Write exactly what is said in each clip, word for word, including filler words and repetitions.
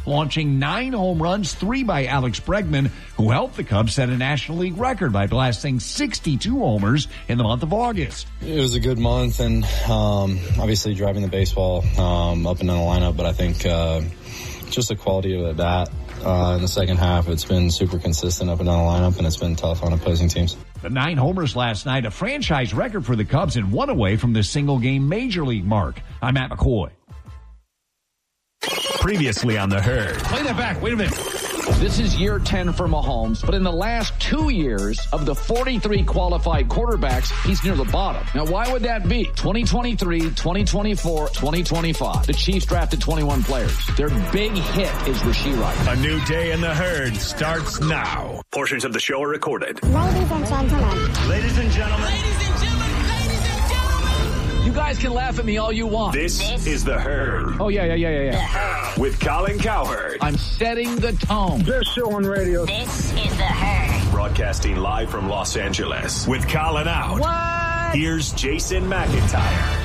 launching nine home runs, three by Alex Bregman, who helped the Cubs set a National League record by blasting sixty-two homers in the month of August. It was a good month, and um, obviously driving the baseball um, up and down the lineup, but I think uh, just the quality of the bat uh, in the second half, it's been super consistent up and down the lineup, and it's been tough on opposing teams. The nine homers last night, a franchise record for the Cubs, and one away from the single-game Major League mark. I'm Matt McCoy. Previously on The Herd. Play that back. Wait a minute. This is year ten for Mahomes, but in the last two years of the forty-three qualified quarterbacks, he's near the bottom. Now, why would that be? twenty twenty-three, twenty twenty-four, twenty twenty-five. The Chiefs drafted twenty-one players. Their big hit is Rashee Rice. A new day in The Herd starts now. Portions of the show are recorded. Ladies and gentlemen. Ladies and gentlemen. Ladies and gentlemen. Ladies and gentlemen. You guys can laugh at me all you want. This, this is The Herd. Oh, yeah, yeah, yeah, yeah, yeah. With Colin Cowherd. I'm setting the tone. Best show on radio. This is The Herd. Broadcasting live from Los Angeles. With Colin out. What? Here's Jason McIntyre.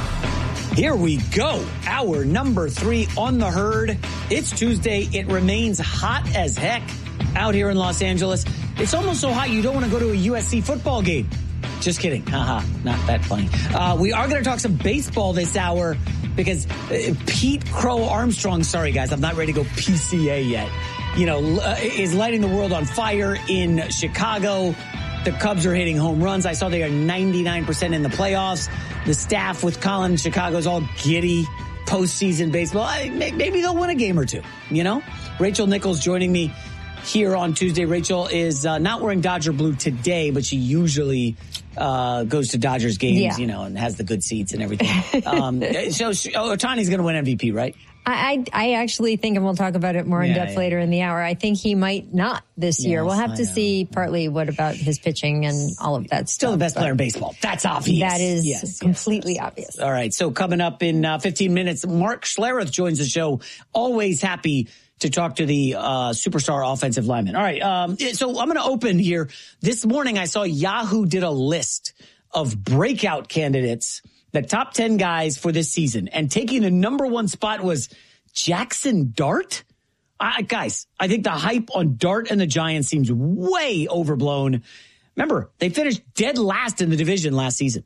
Here we go. Hour number three on The Herd. It's Tuesday. It remains hot as heck out here in Los Angeles. It's almost so hot you don't want to go to a U S C football game. Just kidding. Haha, not that funny. Uh, we are going to talk some baseball this hour because uh, Pete Crow Armstrong, sorry guys, I'm not ready to go P C A yet, you know, uh, is lighting the world on fire in Chicago. The Cubs are hitting home runs. I saw they are ninety-nine percent in the playoffs. The staff with Colin in Chicago is all giddy. Postseason baseball. I, maybe they'll win a game or two, you know? Rachel Nichols joining me here on Tuesday. Rachel is uh, not wearing Dodger blue today, but she usually uh, goes to Dodgers games, yeah. you know, and has the good seats and everything. um, so she, oh, Ohtani's going to win M V P, right? I, I actually think, and we'll talk about it more in Yeah, depth yeah. later in the hour, I think he might not this year. Yes, We'll have I to know. see partly what about his pitching and all of that Still stuff. the best player in baseball. That's obvious. That is Yes, completely yes, yes. obvious. All right. So coming up in uh, fifteen minutes, Mark Schlereth joins the show. Always happy to talk to the uh, superstar offensive lineman. All right. Um, so I'm going to open here. This morning, I saw Yahoo did a list of breakout candidates, the top ten guys for this season. And taking the number one spot was Jackson Dart. I, guys, I think the hype on Dart and the Giants seems way overblown. Remember, they finished dead last in the division last season.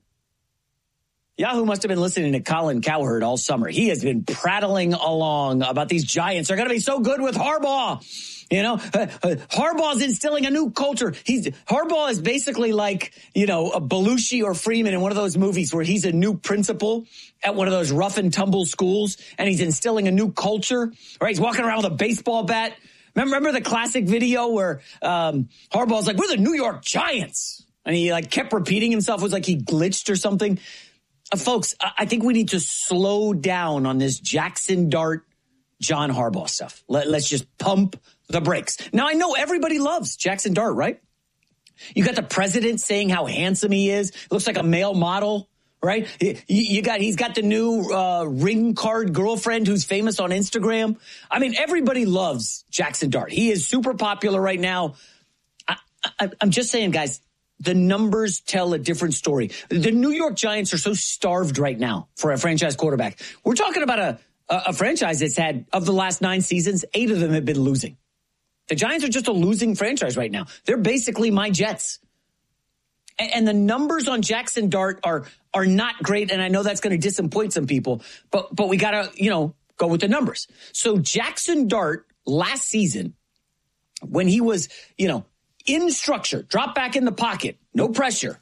Yahoo must have been listening to Colin Cowherd all summer. He has been prattling along about these Giants are going to be so good with Harbaugh. You know, uh, uh, Harbaugh's instilling a new culture. He's Harbaugh is basically like, you know, a Belushi or Freeman in one of those movies where he's a new principal at one of those rough and tumble schools, and he's instilling a new culture. Right? He's walking around with a baseball bat. Remember, remember the classic video where um, Harbaugh's like, "We're the New York Giants," and he like kept repeating himself. It was like he glitched or something. Uh, folks, I think we need to slow down on this Jackson Dart, John Harbaugh stuff. Let, let's just pump the brakes. Now, I know everybody loves Jackson Dart, right? You got the president saying how handsome he is. Looks like a male model, right? You, you got, he's got the new uh, ring card girlfriend who's famous on Instagram. I mean, everybody loves Jackson Dart. He is super popular right now. I, I, I'm just saying, guys, the numbers tell a different story. The New York Giants are so starved right now for a franchise quarterback. We're talking about a, a, a franchise that's had, of the last nine seasons, eight of them have been losing. The Giants are just a losing franchise right now. They're basically my Jets. And, and the numbers on Jackson Dart are are not great, and I know that's going to disappoint some people, but but we got to, you know, go with the numbers. So Jackson Dart last season, when he was, you know, in structure, drop back in the pocket, no pressure,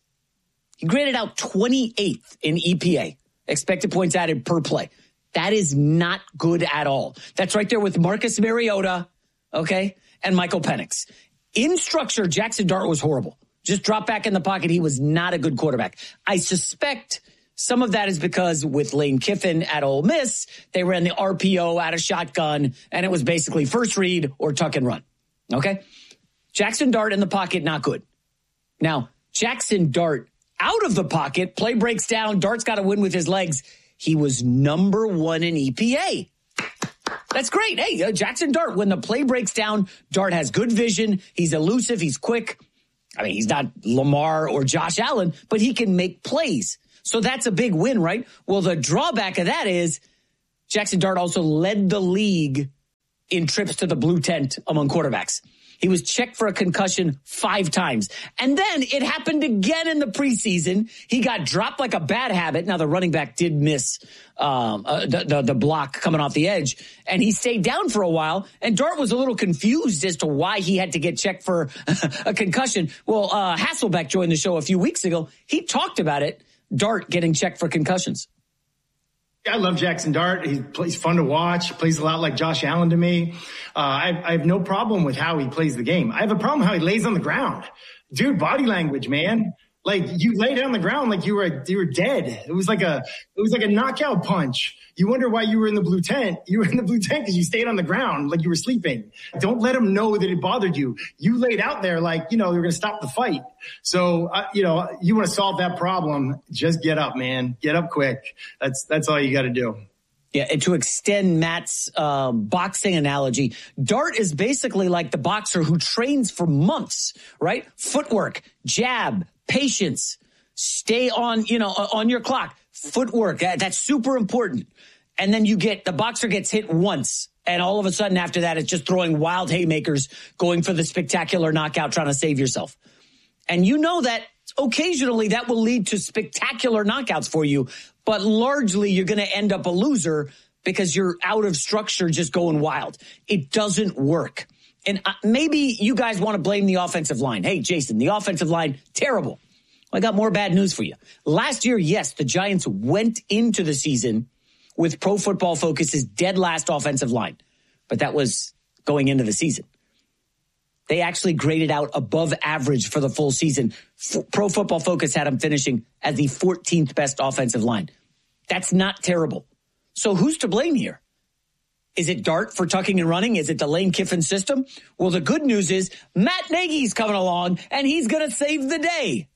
he graded out twenty-eighth in E P A, expected points added per play. That is not good at all. That's right there with Marcus Mariota, okay, and Michael Penix. In structure, Jackson Dart was horrible. Just drop back in the pocket. He was not a good quarterback. I suspect some of that is because with Lane Kiffin at Ole Miss, they ran the R P O out of shotgun, and it was basically first read or tuck and run, okay? Jackson Dart in the pocket, not good. Now, Jackson Dart out of the pocket, play breaks down, Dart's got to win with his legs. He was number one in E P A. That's great. Hey, uh, Jackson Dart, when the play breaks down, Dart has good vision. He's elusive. He's quick. I mean, he's not Lamar or Josh Allen, but he can make plays. So that's a big win, right? Well, the drawback of that is Jackson Dart also led the league in trips to the blue tent among quarterbacks. He was checked for a concussion five times. And then it happened again in the preseason. He got dropped like a bad habit. Now, the running back did miss um, uh, the, the, the block coming off the edge, and he stayed down for a while. And Dart was a little confused as to why he had to get checked for a concussion. Well, uh, Hasselbeck joined the show a few weeks ago. He talked about it, Dart getting checked for concussions. I love Jackson Dart. He plays fun to watch. He plays a lot like Josh Allen to me. Uh, I, I have no problem with how he plays the game. I have a problem how he lays on the ground. Dude, body language, man. Like, you lay down on the ground like you were you were dead. It was like a it was like a knockout punch. You wonder why you were in the blue tent. You were in the blue tent because you stayed on the ground like you were sleeping. Don't let them know that it bothered you. You laid out there like, you know, you're going to stop the fight. So, uh, you know, you want to solve that problem, just get up, man. Get up quick. That's that's all you got to do. Yeah, and to extend Matt's uh, boxing analogy, Dart is basically like the boxer who trains for months, right? Footwork, jab, patience, stay on, you know, on your clock. Footwork, that, that's super important. And then you get, the boxer gets hit once, and all of a sudden after that, it's just throwing wild haymakers, going for the spectacular knockout, trying to save yourself. And you know that occasionally that will lead to spectacular knockouts for you, but largely you're going to end up a loser because you're out of structure just going wild. It doesn't work. And maybe you guys want to blame the offensive line. Hey, Jason, the offensive line, terrible. I got more bad news for you. Last year, yes, the Giants went into the season with Pro Football Focus's dead last offensive line, but that was going into the season. They actually graded out above average for the full season. F- Pro Football Focus had them finishing as the fourteenth best offensive line. That's not terrible. So who's to blame here? Is it Dart for tucking and running? Is it the Lane Kiffin system? Well, the good news is Matt Nagy's coming along, and he's going to save the day.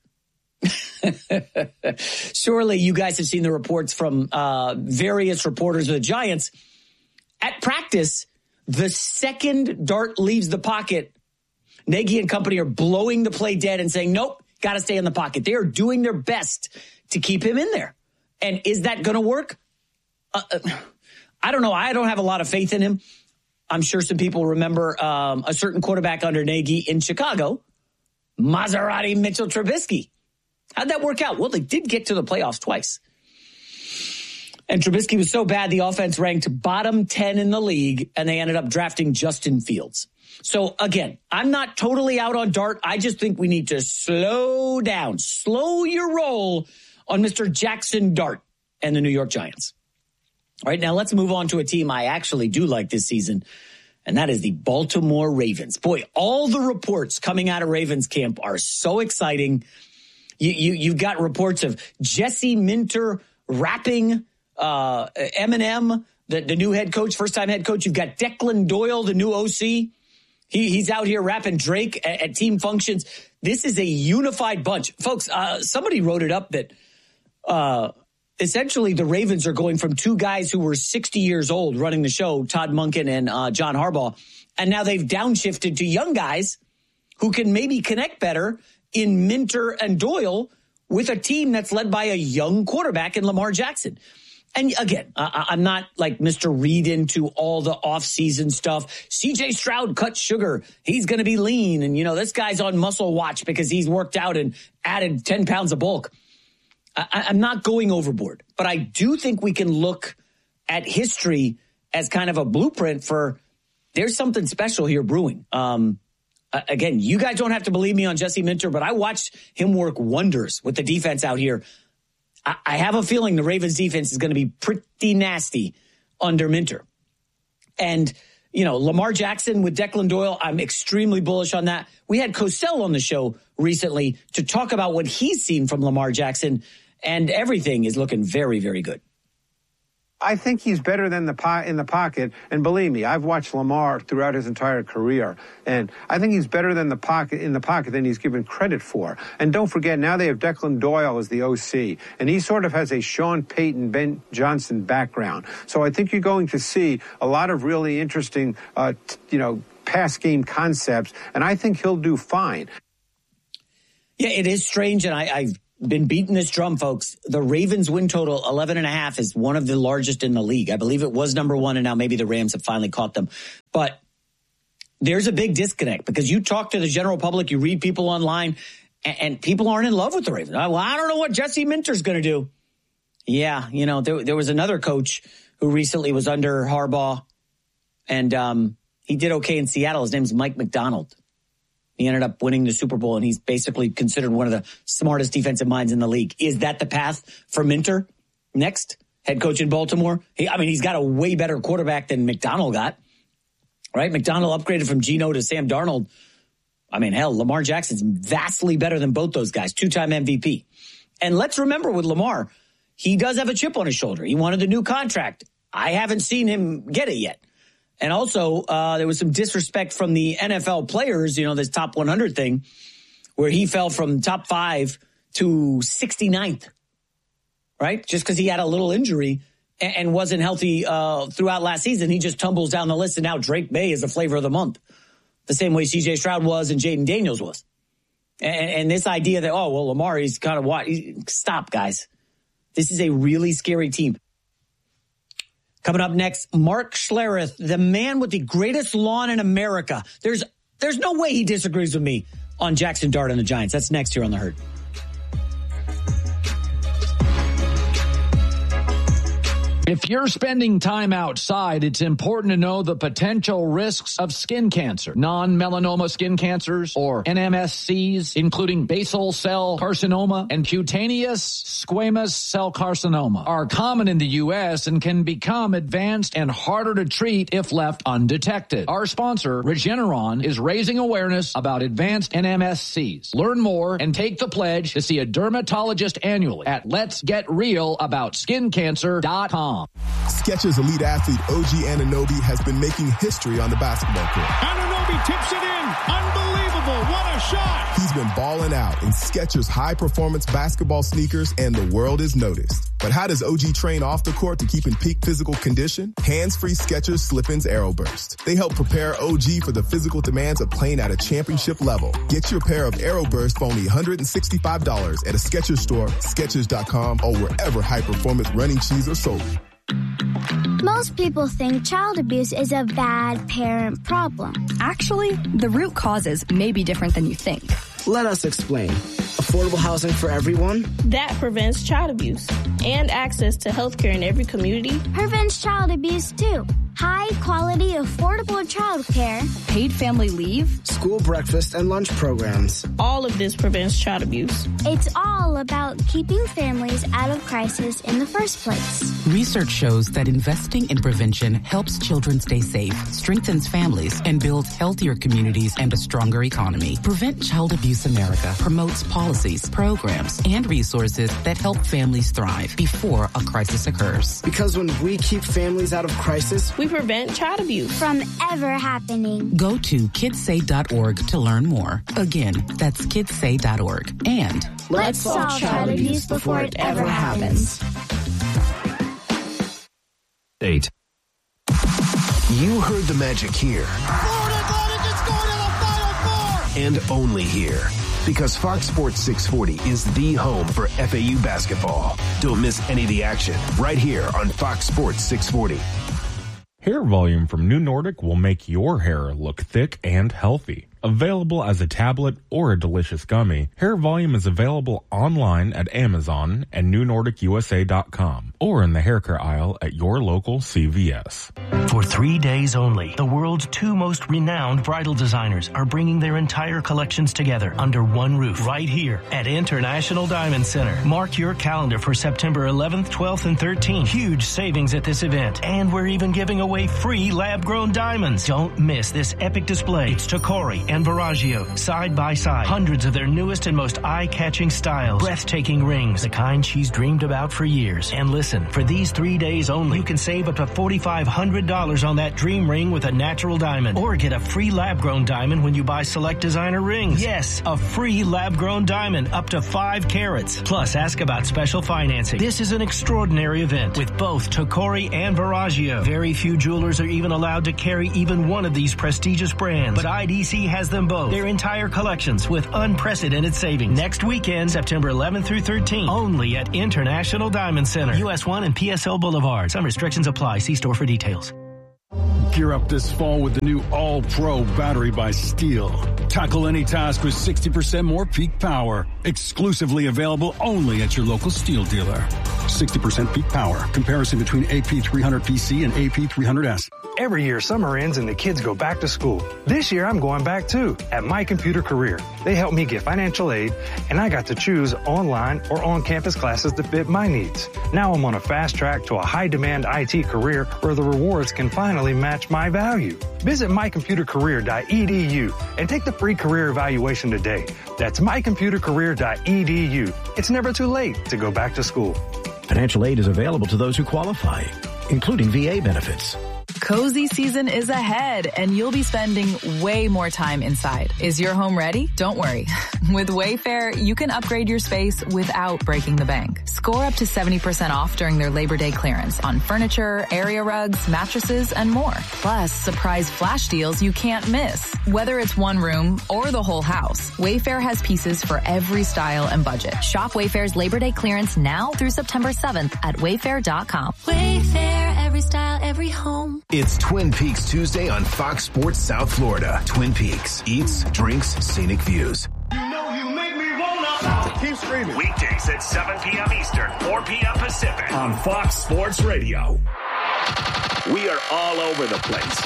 Surely you guys have seen the reports from uh, various reporters of the Giants. At practice, the second Dart leaves the pocket, Nagy and company are blowing the play dead and saying, nope, got to stay in the pocket. They are doing their best to keep him in there. And is that going to work? Uh, I don't know. I don't have a lot of faith in him. I'm sure some people remember um, a certain quarterback under Nagy in Chicago, Maserati Mitchell Trubisky. How'd that work out? Well, they did get to the playoffs twice. And Trubisky was so bad, the offense ranked bottom ten in the league, and they ended up drafting Justin Fields. So, again, I'm not totally out on Dart. I just think we need to slow down, slow your roll on Mister Jackson Dart and the New York Giants. All right, now let's move on to a team I actually do like this season, and that is the Baltimore Ravens. Boy, all the reports coming out of Ravens camp are so exciting. You, you, you've got reports of Jesse Minter rapping uh, Eminem, the, the new head coach, first-time head coach. You've got Declan Doyle, the new O C. He, he's out here rapping Drake at, at team functions. This is a unified bunch. Folks, uh, somebody wrote it up that uh, essentially the Ravens are going from two guys who were sixty years old running the show, Todd Monken and uh, John Harbaugh, and now they've downshifted to young guys who can maybe connect better in Minter and Doyle with a team that's led by a young quarterback in Lamar Jackson. And again, I, I'm not like Mister Reed into all the offseason stuff. C J Stroud cut sugar. He's going to be lean. And, you know, this guy's on muscle watch because he's worked out and added ten pounds of bulk. I, I'm not going overboard, but I do think we can look at history as kind of a blueprint for there's something special here brewing. Um, Again, you guys don't have to believe me on Jesse Minter, but I watched him work wonders with the defense out here. I have a feeling the Ravens defense is going to be pretty nasty under Minter. And, you know, Lamar Jackson with Declan Doyle, I'm extremely bullish on that. We had Cosell on the show recently to talk about what he's seen from Lamar Jackson, and everything is looking very, very good. I think he's better than the po- in the pocket. And believe me, I've watched Lamar throughout his entire career. And I think he's better than the pocket in the pocket than he's given credit for. And don't forget, now they have Declan Doyle as the O C. And he sort of has a Sean Payton, Ben Johnson background. So I think you're going to see a lot of really interesting, uh, t- you know, pass game concepts. And I think he'll do fine. Yeah, it is strange. And I, I've been beating this drum, folks. The Ravens win total, eleven and a half, is one of the largest in the league. I believe it was number one, and now maybe the Rams have finally caught them. But there's a big disconnect because you talk to the general public, you read people online, and, and people aren't in love with the Ravens. Well, I don't know what Jesse Minter's going to do. Yeah, you know, there, there was another coach who recently was under Harbaugh, and um, he did okay in Seattle. His name's Mike McDonald. He ended up winning the Super Bowl, and he's basically considered one of the smartest defensive minds in the league. Is that the path for Minter next? Head coach in Baltimore? He, I mean, he's got a way better quarterback than McDonald got, right? McDonald upgraded from Geno to Sam Darnold. I mean, hell, Lamar Jackson's vastly better than both those guys, two-time M V P. And let's remember with Lamar, he does have a chip on his shoulder. He wanted a new contract. I haven't seen him get it yet. And also, uh, there was some disrespect from the N F L players, you know, this top one hundred thing, where he fell from top five to sixty-ninth, right? Just because he had a little injury and, and wasn't healthy uh, throughout last season. He just tumbles down the list, and now Drake May is the flavor of the month, the same way C J Stroud was and Jaden Daniels was. And, and this idea that, oh, well, Lamar, he's kind of what? Stop, guys. This is a really scary team. Coming up next, Mark Schlereth, the man with the greatest lawn in America. There's there's no way he disagrees with me on Jackson Dart and the Giants. That's next here on The Herd. If you're spending time outside, it's important to know the potential risks of skin cancer. Non-melanoma skin cancers, or N M S Cs, including basal cell carcinoma and cutaneous squamous cell carcinoma, are common in the U S and can become advanced and harder to treat if left undetected. Our sponsor, Regeneron, is raising awareness about advanced N M S Cs. Learn more and take the pledge to see a dermatologist annually at lets get real about skin cancer dot com. Skechers elite athlete O G Anunoby has been making history on the basketball court. Anunoby tips it in. Unbelievable. What a shot. He's been balling out in Skechers high-performance basketball sneakers, and the world has noticed. But how does O G train off the court to keep in peak physical condition? Hands-free Skechers Slip-ins AeroBurst. They help prepare O G for the physical demands of playing at a championship level. Get your pair of AeroBurst for only one hundred sixty-five dollars at a Skechers store, Skechers dot com, or wherever high-performance running shoes are sold. Most people think child abuse is a bad parent problem. Actually, the root causes may be different than you think. Let us explain. Affordable housing for everyone? That prevents child abuse. And access to health care in every community. Prevents child abuse, too. High quality, affordable child care. Paid family leave. School breakfast and lunch programs. All of this prevents child abuse. It's all about keeping families out of crisis in the first place. Research shows that investing in prevention helps children stay safe, strengthens families, and builds healthier communities and a stronger economy. Prevent Child Abuse America promotes policies, programs, and resources that help families thrive before a crisis occurs. Because when we keep families out of crisis, we prevent child abuse from ever happening. Go to kids say dot org to learn more. Again, that's kids say dot org. And let's solve child abuse before it ever happens. Eight. You heard the magic here. And only here. Because Fox Sports six forty is the home for F A U basketball. Don't miss any of the action right here on Fox Sports six forty. Hair Volume from New Nordic will make your hair look thick and healthy. Available as a tablet or a delicious gummy, Hair Volume is available online at Amazon and new nordic u s a dot com or in the hair care aisle at your local C V S. For three days only, the world's two most renowned bridal designers are bringing their entire collections together under one roof right here at International Diamond Center. Mark your calendar for September eleventh, twelfth, and thirteenth. Huge savings at this event, and we're even giving away free lab-grown diamonds. Don't miss this epic display. It's Tacori and Verragio, side by side. Hundreds of their newest and most eye-catching styles. Breathtaking rings, the kind she's dreamed about for years. And listen, for these three days only, you can save up to four thousand five hundred dollars on that dream ring with a natural diamond. Or get a free lab-grown diamond when you buy select designer rings. Yes, a free lab-grown diamond up to five carats. Plus, ask about special financing. This is an extraordinary event with both Tacori and Verragio. Very few jewelers are even allowed to carry even one of these prestigious brands. But I D C has them both. Their entire collections with unprecedented savings. Next weekend, September eleventh through thirteenth, only at International Diamond Center, U S one and P S L Boulevard. Some restrictions apply. See store for details. Gear up this fall with the new All-Pro battery by Steel. Tackle any task with sixty percent more peak power. Exclusively available only at your local Steel dealer. sixty percent peak power. Comparison between A P three hundred P C and A P three hundred S. Every year, summer ends and the kids go back to school. This year, I'm going back too at My Computer Career. They helped me get financial aid, and I got to choose online or on-campus classes that fit my needs. Now I'm on a fast track to a high-demand I T career where the rewards can finally match my value. Visit my computer career dot e d u and take the free career evaluation today. That's my computer career dot e d u. It's never too late to go back to school. Financial aid is available to those who qualify, including V A benefits. Cozy season is ahead, and you'll be spending way more time inside. Is your home ready? Don't worry. With Wayfair, you can upgrade your space without breaking the bank. Score up to seventy percent off during their Labor Day clearance on furniture, area rugs, mattresses, and more. Plus, surprise flash deals you can't miss. Whether it's one room or the whole house, Wayfair has pieces for every style and budget. Shop Wayfair's Labor Day clearance now through September seventh at wayfair dot com. Wayfair, every style, every home. It's Twin Peaks Tuesday on Fox Sports South Florida. Twin Peaks. Eats, drinks, scenic views. You know you make me wanna keep screaming. Weekdays at seven p.m. Eastern, four p.m. Pacific on Fox Sports Radio. We are all over the place.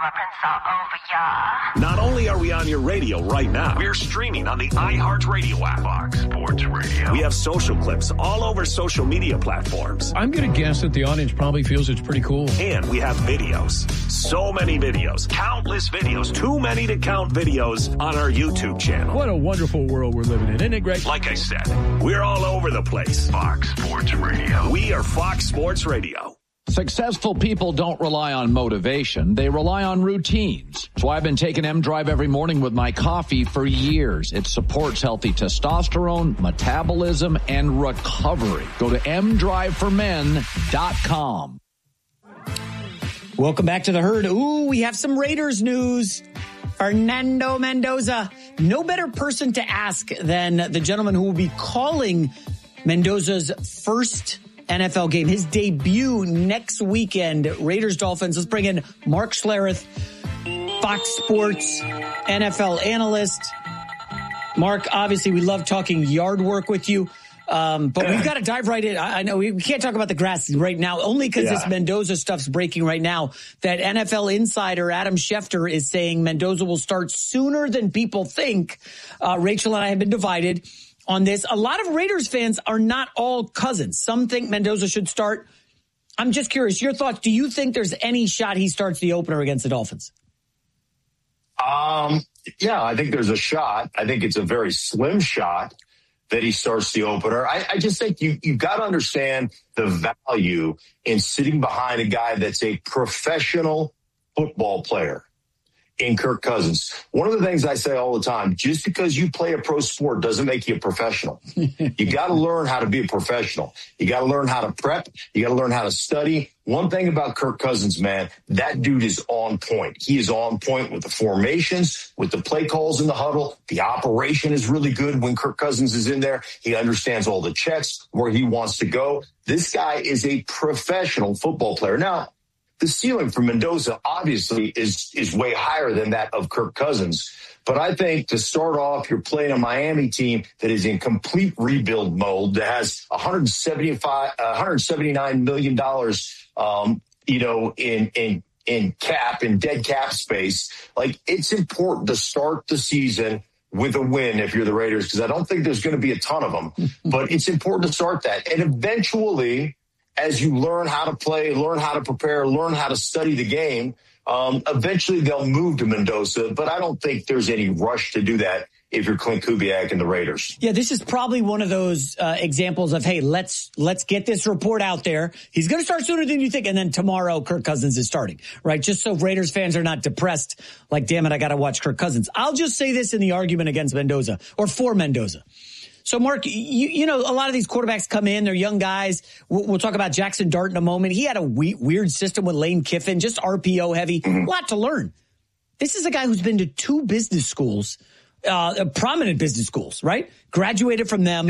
Not only are we on your radio right now, we're streaming on the iHeartRadio app. Fox Sports Radio. We have social clips all over social media platforms. I'm going to guess that the audience probably feels it's pretty cool. And we have videos. So many videos. Countless videos. Too many to count videos on our YouTube channel. What a wonderful world we're living in. Isn't it great? Like I said, we're all over the place. Fox Sports Radio. We are Fox Sports Radio. Successful people don't rely on motivation. They rely on routines. That's why I've been taking M-Drive every morning with my coffee for years. It supports healthy testosterone, metabolism, and recovery. Go to m drive for men dot com. Welcome back to the herd. Ooh, we have some Raiders news. Fernando Mendoza. No better person to ask than the gentleman who will be calling Mendoza's first N F L game, his debut next weekend. Raiders Dolphins. Let's bring in Mark Schlereth, Fox Sports N F L analyst. Mark, obviously we love talking yard work with you, um, but we've got to dive right in. I, I know we, we can't talk about the grass right now, only because yeah. this Mendoza stuff's breaking right now. That N F L insider Adam Schefter is saying Mendoza will start sooner than people think. Uh, Rachel and I have been divided on this. A lot of Raiders fans are not all cousins. Some think Mendoza should start. I'm just curious, your thoughts. Do you think there's any shot he starts the opener against the Dolphins? Um, yeah, I think there's a shot. I think it's a very slim shot that he starts the opener. I, I just think you, you've got to understand the value in sitting behind a guy that's a professional football player in Kirk Cousins. One of the things I say all the time, just because you play a pro sport doesn't make you a professional. You got to learn how to be a professional. You got to learn how to prep. You got to learn how to study. One thing about Kirk Cousins, man, that dude is on point. He is on point with the formations, with the play calls in the huddle. The operation is really good when Kirk Cousins is in there. He understands all the checks, where he wants to go. This guy is a professional football player. Now, the ceiling for Mendoza obviously is is way higher than that of Kirk Cousins. But I think to start off, you're playing a Miami team that is in complete rebuild mode, that has one hundred seventy-five, one hundred seventy-nine million dollars, um, you know, in in in cap, in dead cap space. Like, it's important to start the season with a win if you're the Raiders, because I don't think there's going to be a ton of them. But it's important to start that, and eventually, as you learn how to play, learn how to prepare, learn how to study the game, um, eventually they'll move to Mendoza. But I don't think there's any rush to do that if you're Clint Kubiak and the Raiders. Yeah, this is probably one of those uh, examples of, hey, let's let's get this report out there. He's going to start sooner than you think. And then tomorrow, Kirk Cousins is starting, right? Just so Raiders fans are not depressed, like, damn it, I got to watch Kirk Cousins. I'll just say this in the argument against Mendoza, or for Mendoza. So, Mark, you, you know, a lot of these quarterbacks come in. They're young guys. We'll, we'll talk about Jackson Dart in a moment. He had a we- weird system with Lane Kiffin, just R P O heavy. A lot to learn. This is a guy who's been to two business schools, uh, prominent business schools, right? Graduated from them. Yeah.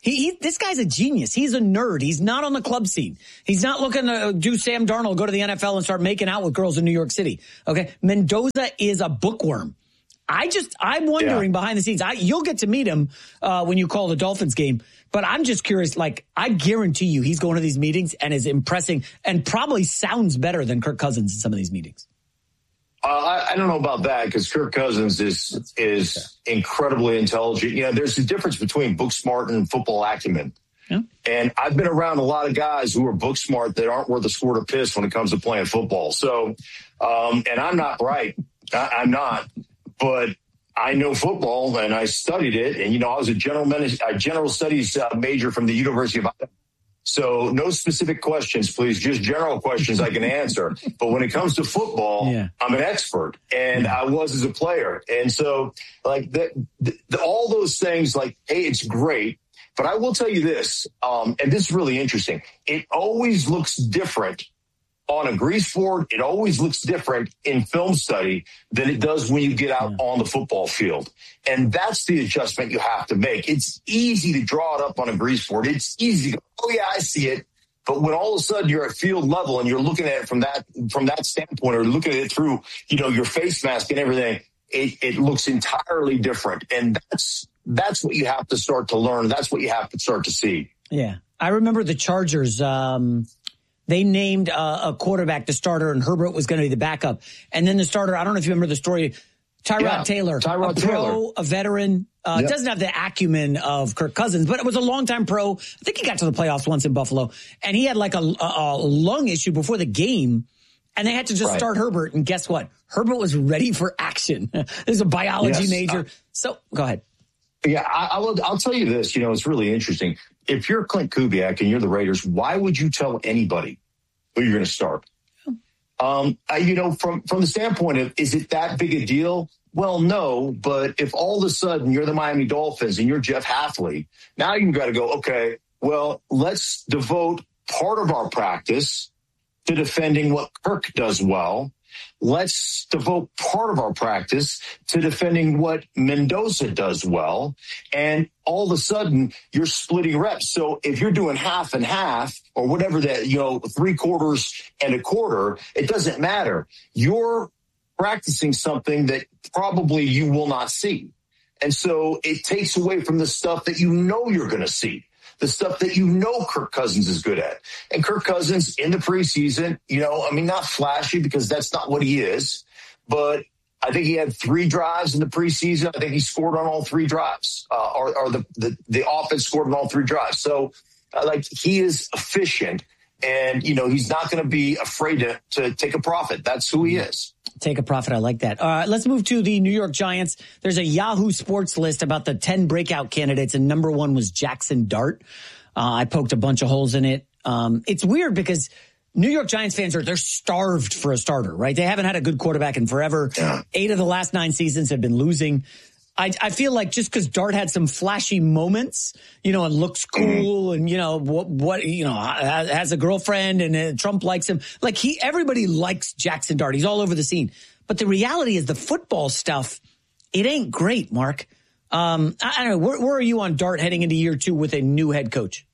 He, he, this guy's a genius. He's a nerd. He's not on the club scene. He's not looking to do Sam Darnold, go to the N F L and start making out with girls in New York City. Okay. Mendoza is a bookworm. I just, I'm wondering yeah. behind the scenes. I, you'll get to meet him uh, when you call the Dolphins game. But I'm just curious, like, I guarantee you he's going to these meetings and is impressing and probably sounds better than Kirk Cousins in some of these meetings. Uh, I, I don't know about that because Kirk Cousins is is okay. incredibly intelligent. You know, there's a difference between book smart and football acumen. Yeah. And I've been around a lot of guys who are book smart that aren't worth a squirt of piss when it comes to playing football. So, um, and I'm not bright. I, I'm not. But I know football, and I studied it. And, you know, I was a general, a general studies uh, major from the University of Idaho. So no specific questions, please, just general questions I can answer. But when it comes to football, yeah. I'm an expert, and I was as a player. And so, like, the, the, the, all those things, like, hey, it's great. But I will tell you this, um, and this is really interesting. It always looks different on a grease board. It always looks different in film study than it does when you get out yeah. on the football field. And that's the adjustment you have to make. It's easy to draw it up on a grease board. It's easy to go, oh yeah, I see it. But when all of a sudden you're at field level and you're looking at it from that, from that standpoint, or looking at it through, you know, your face mask and everything, it, it looks entirely different. And that's, that's what you have to start to learn. That's what you have to start to see. Yeah. I remember the Chargers, um, they named uh, a quarterback the starter, and Herbert was going to be the backup. And then the starter, I don't know if you remember the story, Tyrod yeah, Taylor, Tyrod a pro, Taylor. a veteran, uh, yep. doesn't have the acumen of Kirk Cousins, but it was a longtime pro. I think he got to the playoffs once in Buffalo, and he had like a, a, a lung issue before the game, and they had to just right. start Herbert. And guess what? Herbert was ready for action. This is a biology yes. major. Uh, so go ahead. Yeah, I, I will, I'll tell you this. You know, it's really interesting. If you're Clint Kubiak and you're the Raiders, why would you tell anybody who you're going to start? Um, I, you know, from, from the standpoint of, is it that big a deal? Well, no, but if all of a sudden you're the Miami Dolphins and you're Jeff Hafley, now you've got to go, okay, well, let's devote part of our practice to defending what Kirk does well. Let's devote part of our practice to defending what Mendoza does well. And all of a sudden you're splitting reps. So if you're doing half and half or whatever that, you know, three quarters and a quarter, it doesn't matter. You're practicing something that probably you will not see. And so it takes away from the stuff that you know you're going to see. The stuff that you know Kirk Cousins is good at. And Kirk Cousins in the preseason, you know, I mean, not flashy because that's not what he is, but I think he had three drives in the preseason. I think he scored on all three drives, uh, or, or the, the, the offense scored on all three drives. So, uh, like, he is efficient, and, you know, he's not going to be afraid to, to take a profit. That's who he is. Take a profit. I like that. All right, let's move to the New York Giants. There's a Yahoo Sports list about the ten breakout candidates, and number one was Jackson Dart. Uh, I poked a bunch of holes in it. Um, it's weird because New York Giants fans are, they're starved for a starter, right? They haven't had a good quarterback in forever. Yeah. Eight of the last nine seasons have been losing. I, I feel like just because Dart had some flashy moments, you know, and looks cool, and, you know, what, what you know, has a girlfriend, and uh, Trump likes him. Like, he, everybody likes Jackson Dart. He's all over the scene. But the reality is the football stuff, it ain't great, Mark. Um, I, I don't know. Where, where are you on Dart heading into year two with a new head coach?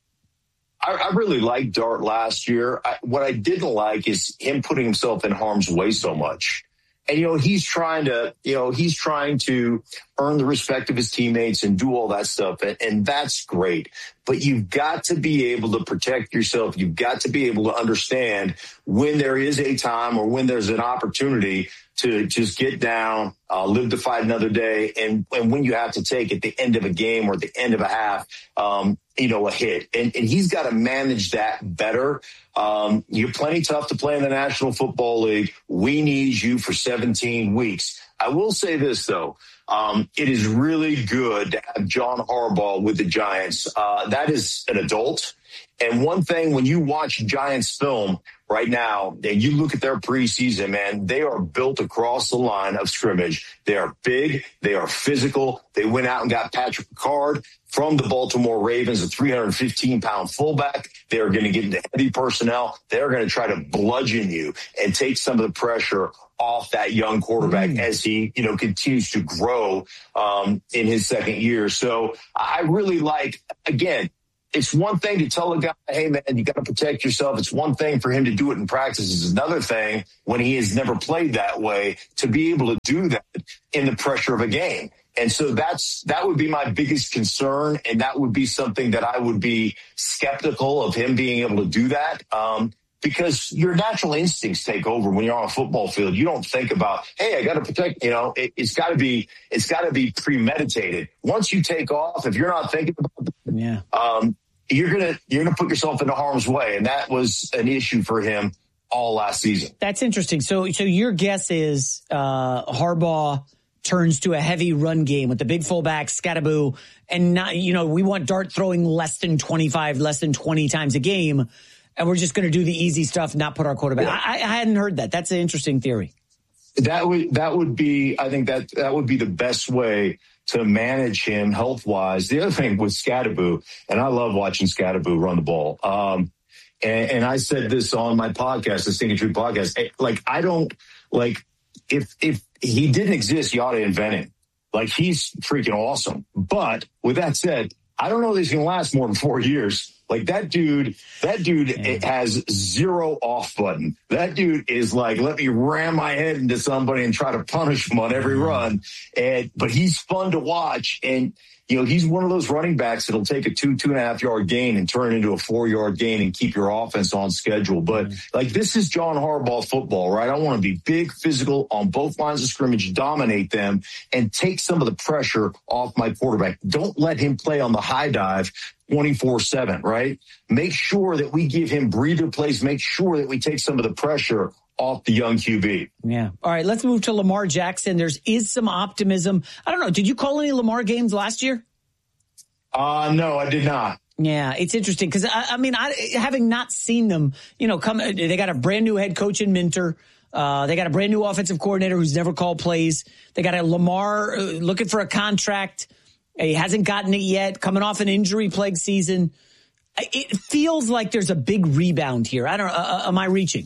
I, I really liked Dart last year. I, what I didn't like is him putting himself in harm's way so much. And, you know, he's trying to, you know, he's trying to earn the respect of his teammates and do all that stuff. And, and that's great. But you've got to be able to protect yourself. You've got to be able to understand when there is a time or when there's an opportunity to just get down, uh, live to fight another day. And, and when you have to take at the end of a game or at the end of a half, um, you know, a hit. And, and he's got to manage that better. Um, you're plenty tough to play in the National Football League. We need you for seventeen weeks. I will say this, though. Um, it is really good to have John Harbaugh with the Giants. Uh, that is an adult. And one thing, when you watch Giants film right now, and you look at their preseason, man, they are built across the line of scrimmage. They are big. They are physical. They went out and got Patrick Ricard from the Baltimore Ravens, a three hundred fifteen pound fullback. They are going to get into heavy personnel. They're going to try to bludgeon you and take some of the pressure off that young quarterback mm. as he, you know, continues to grow um, in his second year. So I really like, again, it's one thing to tell a guy, hey, man, you got to protect yourself. It's one thing for him to do it in practice. It's another thing when he has never played that way to be able to do that in the pressure of a game. And so that's that would be my biggest concern, and that would be something that I would be skeptical of him being able to do that. Um, Because your natural instincts take over when you're on a football field. You don't think about, hey, I got to protect, you know, it, it's got to be, it's got to be premeditated. Once you take off, if you're not thinking about it, yeah. um, you're going to, you're going to put yourself into harm's way. And that was an issue for him all last season. That's interesting. So, so your guess is, uh, Harbaugh turns to a heavy run game with the big fullback, Scattaboo, and not, you know, we want Dart throwing less than twenty-five, less than twenty times a game. And we're just going to do the easy stuff, not put our quarterback. Yeah. I, I hadn't heard that. That's an interesting theory. That would that would be, I think that that would be the best way to manage him health wise. The other thing with Scattaboo, and I love watching Scattaboo run the ball. Um, and, and I said this on my podcast, the Stinking Truth podcast. Like I don't like if if he didn't exist, you ought to invent him. Like he's freaking awesome. But with that said, I don't know that he's going to last more than four years. Like that dude, that dude yeah. has zero off button. That dude is like, let me ram my head into somebody and try to punish him on every run. And, but he's fun to watch. And, you know, he's one of those running backs that'll take a two, two and a half yard gain and turn it into a four yard gain and keep your offense on schedule. But mm-hmm. like this is John Harbaugh football, right? I want to be big, physical on both lines of scrimmage, dominate them and take some of the pressure off my quarterback. Don't let him play on the high dive twenty-four seven, right? Make sure that we give him breather plays. Make sure that we take some of the pressure off the young Q B. Yeah. All right, let's move to Lamar Jackson. There's is some optimism. I don't know. Did you call any Lamar games last year? Uh, no, I did not. Yeah, it's interesting because, I, I mean, I, having not seen them, you know, come, they got a brand new head coach in Minter. Uh, they got a brand new offensive coordinator who's never called plays. They got a Lamar uh, looking for a contract. He hasn't gotten it yet, coming off an injury-plagued season. It feels like there's a big rebound here. I don't know. Uh, am I reaching?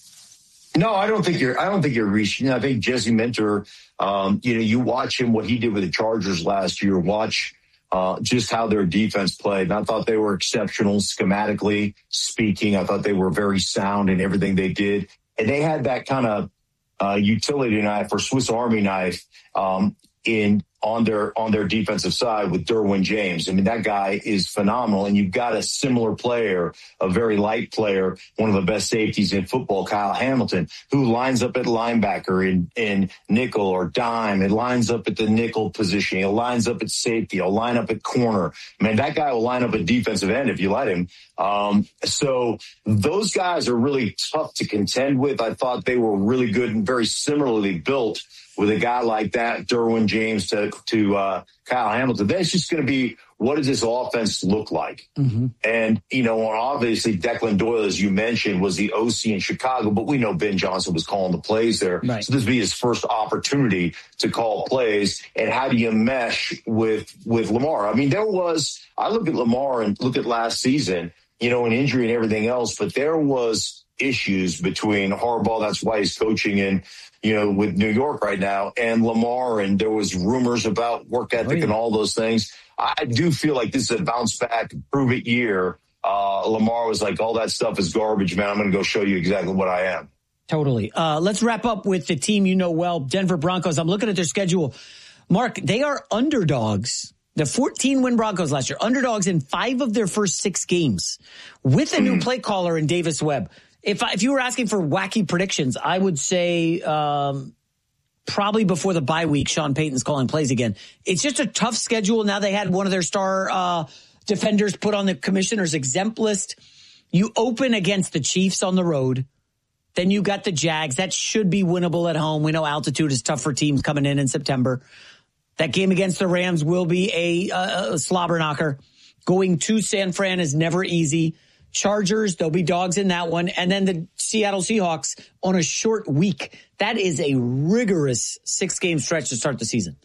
No, I don't think you're. I don't think you're reaching. I think Jesse Minter. Um, you know, you watch him what he did with the Chargers last year. Watch uh, just how their defense played. And I thought they were exceptional schematically speaking. I thought they were very sound in everything they did, and they had that kind of uh, utility knife or Swiss Army knife um, in. on their on their defensive side with Derwin James. I mean, that guy is phenomenal. And you've got a similar player, a very light player, one of the best safeties in football, Kyle Hamilton, who lines up at linebacker in, in nickel or dime. It lines up at the nickel position. He lines up at safety. He'll line up at corner. Man, that guy will line up at defensive end if you let him. Um, so those guys are really tough to contend with. I thought they were really good and very similarly built with a guy like that, Derwin James to, to uh, Kyle Hamilton. That's just going to be, what does this offense look like? Mm-hmm. And, you know, obviously Declan Doyle, as you mentioned, was the O C in Chicago, but we know Ben Johnson was calling the plays there. Right. So this would be his first opportunity to call plays. And how do you mesh with, with Lamar? I mean, there was, I look at Lamar and look at last season, you know, an injury and everything else, but there was issues between Harbaugh. That's why he's coaching in, you know, with New York right now, and Lamar, and there was rumors about work ethic oh, yeah. and all those things. I do feel like this is a bounce back, prove it year. Uh, Lamar was like, all that stuff is garbage, man. I'm going to go show you exactly what I am. Totally. Uh, let's wrap up with the team you know well, Denver Broncos. I'm looking at their schedule. Mark, they are underdogs. The fourteen-win Broncos last year, underdogs in five of their first six games with a new play caller in Davis Webb. If I, if you were asking for wacky predictions, I would say um, probably before the bye week, Sean Payton's calling plays again. It's just a tough schedule. Now they had one of their star uh, defenders put on the commissioner's exempt list. You open against the Chiefs on the road. Then you got the Jags. That should be winnable at home. We know altitude is tough for teams coming in in September. That game against the Rams will be a, a, a slobber knocker. Going to San Fran is never easy. Chargers, there'll be dogs in that one. And then the Seattle Seahawks on a short week. That is a rigorous six-game stretch to start the season.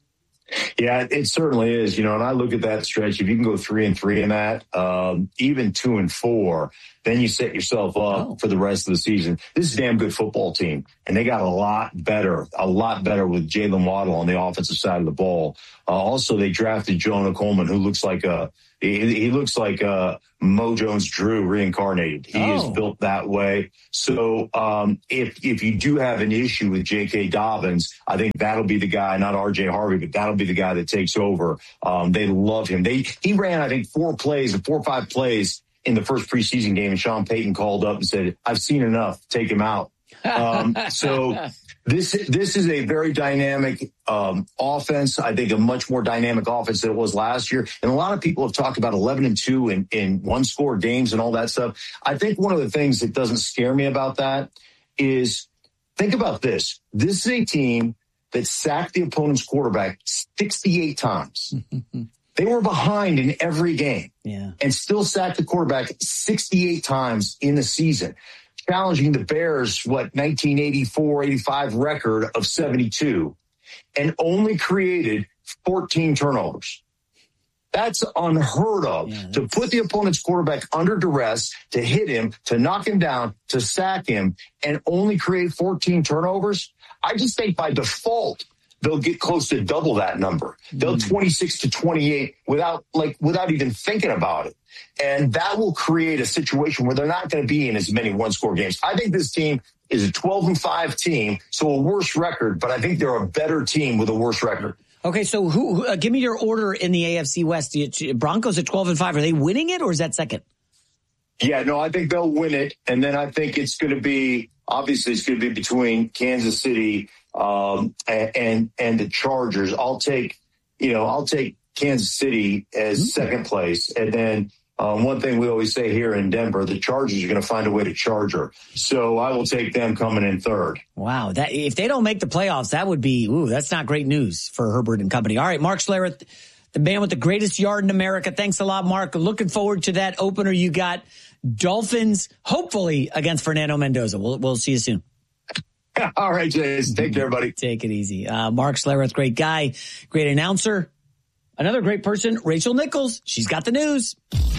Yeah, it certainly is. You know, and I look at that stretch. If you can go three and three in that, um, even two and four, then you set yourself up oh. for the rest of the season. This is a damn good football team, and they got a lot better, a lot better with Jalen Waddle on the offensive side of the ball. Uh, also, they drafted Jonah Coleman, who looks like a He, he looks like uh, Mo Jones-Drew reincarnated. He Oh. is built that way. So um, if if you do have an issue with J K. Dobbins, I think that'll be the guy, not R J Harvey, but that'll be the guy that takes over. Um, they love him. They He ran, I think, four plays, four or five plays in the first preseason game, and Sean Payton called up and said, I've seen enough. Take him out. Um, so this this is a very dynamic um, offense. I think a much more dynamic offense than it was last year. And a lot of people have talked about eleven and two in, in one score games and all that stuff. I think one of the things that doesn't scare me about that is think about this. This is a team that sacked the opponent's quarterback sixty-eight times. They were behind in every game yeah. and still sacked the quarterback sixty-eight times in the season, challenging the Bears, what, nineteen eighty-four eighty-five record of seventy-two, and only created fourteen turnovers. That's unheard of. Yeah, that's... To put the opponent's quarterback under duress, to hit him, to knock him down, to sack him, and only create fourteen turnovers. I just think by default, they'll get close to double that number. They'll mm. twenty-six to twenty-eight without like without even thinking about it. And that will create a situation where they're not going to be in as many one-score games. I think this team is a twelve and five team, so a worse record, but I think they're a better team with a worse record. Okay, so who? who uh, give me your order in the A F C West. You, Broncos at twelve and five. Are they winning it, or is that second? Yeah, no, I think they'll win it, and then I think it's going to be obviously it's going to be between Kansas City um, and, and and the Chargers. I'll take you know I'll take Kansas City as mm-hmm. second place, and then. Um, one thing we always say here in Denver, the Chargers are going to find a way to charge her. So I will take them coming in third. Wow. That if they don't make the playoffs, that would be, ooh, that's not great news for Herbert and company. All right, Mark Schlereth, the man with the greatest yard in America. Thanks a lot, Mark. Looking forward to that opener you got. Dolphins, hopefully, against Fernando Mendoza. We'll, we'll see you soon. All right, Jason. Take care, buddy. Take it easy. Uh, Mark Schlereth, great guy, great announcer. Another great person, Rachel Nichols. She's got the news.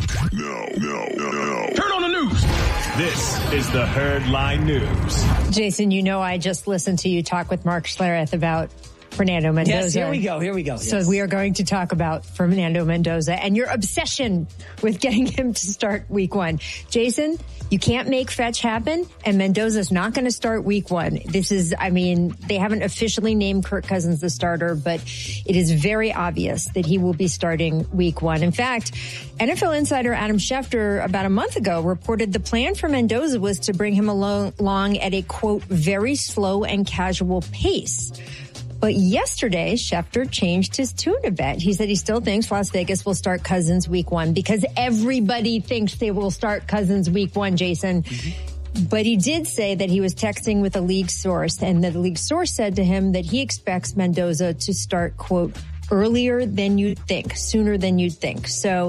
No, no, no, no. Turn on the news. This is the Herdline News. Jason, you know I just listened to you talk with Mark Schlereth about Fernando Mendoza. Yes, here we go. Here we go. So yes. we are going to talk about Fernando Mendoza and your obsession with getting him to start week one. Jason, you can't make fetch happen, and Mendoza's not going to start week one. This is, I mean, they haven't officially named Kirk Cousins the starter, but it is very obvious that he will be starting week one. In fact, N F L insider Adam Schefter about a month ago reported the plan for Mendoza was to bring him along at a, quote, very slow and casual pace. But yesterday, Schefter changed his tune a bit. He said he still thinks Las Vegas will start Cousins week one because everybody thinks they will start Cousins week one, Jason. Mm-hmm. But he did say that he was texting with a league source, and the league source said to him that he expects Mendoza to start, quote, earlier than you'd think, sooner than you'd think. So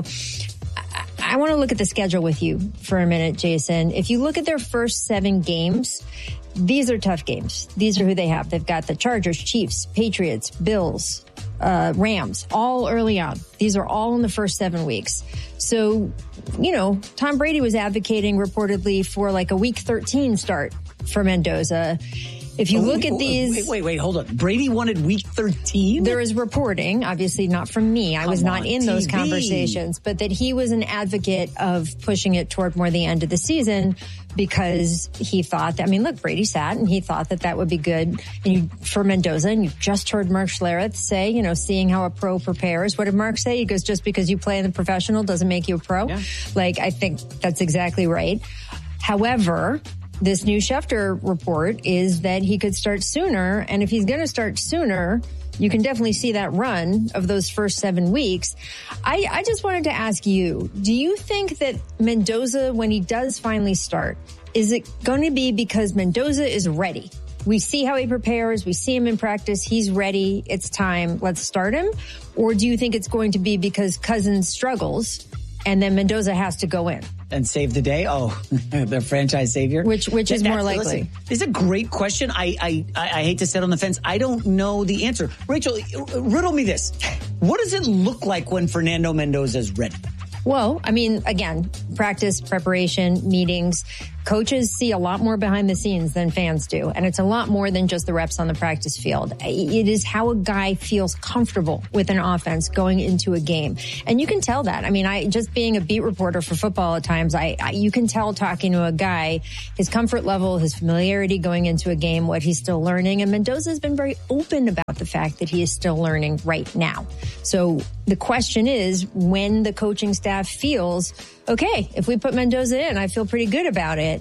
I, I want to look at the schedule with you for a minute, Jason. If you look at their first seven games, these are tough games. These are who they have. They've got the Chargers, Chiefs, Patriots, Bills, uh, Rams, all early on. These are all in the first seven weeks. So, you know, Tom Brady was advocating reportedly for like a week thirteen start for Mendoza. If you oh, look wait, at these... Wait, wait, wait, hold on. Brady wanted week thirteen? There is reporting, obviously not from me. I Come was not on, in T V. those conversations, but that he was an advocate of pushing it toward more the end of the season because he thought that, I mean, look, Brady sat and he thought that that would be good and you, for Mendoza. And you just heard Mark Schlereth say, you know, seeing how a pro prepares. What did Mark say? He goes, just because you play in the professional doesn't make you a pro. Yeah. Like, I think that's exactly right. However, this new Schefter report is that he could start sooner. And if he's going to start sooner, you can definitely see that run of those first seven weeks. I, I just wanted to ask you, do you think that Mendoza, when he does finally start, is it going to be because Mendoza is ready? We see how he prepares. We see him in practice. He's ready. It's time. Let's start him. Or do you think it's going to be because Cousins struggles and then Mendoza has to go in? And save the day? Oh, the franchise savior? Which which is That's, more likely? Listen, this is a great question. I, I, I hate to sit on the fence. I don't know the answer. Rachel, riddle me this. What does it look like when Fernando Mendoza is ready? Well, I mean, again, practice, preparation, meetings. coaches see a lot more behind the scenes than fans do. And it's a lot more than just the reps on the practice field. It is how a guy feels comfortable with an offense going into a game. And you can tell that. I mean, I just being a beat reporter for football at times, I, I you can tell talking to a guy, his comfort level, his familiarity going into a game, what he's still learning. And Mendoza has been very open about the fact that he is still learning right now. So the question is, when the coaching staff feels, okay, if we put Mendoza in, I feel pretty good about it.